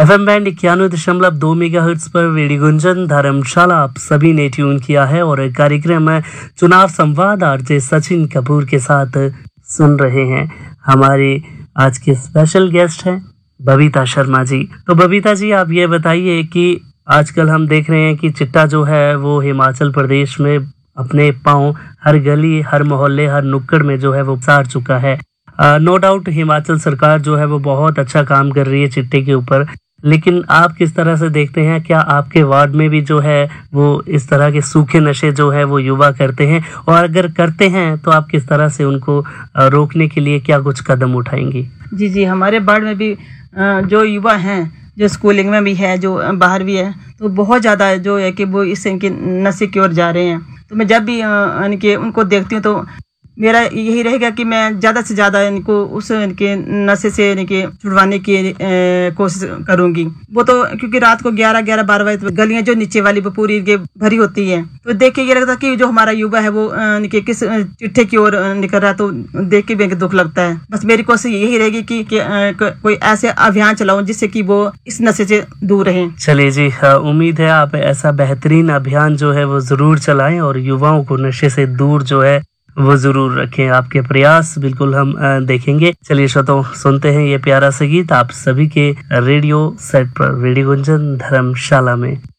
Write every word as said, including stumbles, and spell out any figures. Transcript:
F M band इक्यानवे दशमलव दो मेगा हर्ट्ज पर रेडियो गुंजन धर्मशाला आप सभी ने ट्यून किया है और कार्यक्रम चुनाव संवाद आरजे सचिन कपूर के साथ सुन रहे हैं। हमारे आज के स्पेशल गेस्ट हैं बबीता शर्मा जी। तो बबीता जी, आप ये बताइए कि आजकल हम देख रहे हैं कि चिट्टा जो है वो हिमाचल प्रदेश में अपने पांव हर गली, हर मोहल्ले, हर नुक्कड़ में जो है वो सार चुका है। नो डाउट हिमाचल सरकार जो है वो बहुत अच्छा काम कर रही है चिट्टे के ऊपर, लेकिन आप किस तरह से देखते हैं? क्या आपके वार्ड में भी जो है वो इस तरह के सूखे नशे जो है वो युवा करते हैं, और अगर करते हैं तो आप किस तरह से उनको रोकने के लिए क्या कुछ कदम उठाएंगी? जी जी, हमारे वार्ड में भी जो युवा हैं, जो स्कूलिंग में भी है, जो बाहर भी है, तो बहुत ज़्यादा जो है कि वो इस इनके नशे की ओर जा रहे हैं। तो मैं जब भी इनके उनको देखती हूँ तो मेरा यही रहेगा कि मैं ज़्यादा से ज़्यादा इनको उस इनके नशे से इनके छुड़वाने की कोशिश करूँगी। वो तो क्योंकि रात को ग्यारह ग्यारह बारह बजे गलियाँ जो नीचे वाली वो पूरी भरी होती है, तो देख के ये लगता है कि जो हमारा युवा है वो इनके किस चिट्ठे की ओर निकल रहा है, तो देख के भी दुख लगता है। बस मेरी कोशिश यही रहेगी कि, कि कोई ऐसे अभियान चलाऊं जिससे कि वो इस नशे से दूर रहें। चलिए जी, उम्मीद है आप ऐसा बेहतरीन अभियान जो है वो जरूर चलाएं और युवाओं को नशे से दूर जो है वो जरूर रखें। आपके प्रयास बिल्कुल हम देखेंगे। चलिए श्रोताओ, सुनते हैं ये प्यारा सा गीत आप सभी के रेडियो सेट पर, रेडियो गुंजन धर्मशाला में।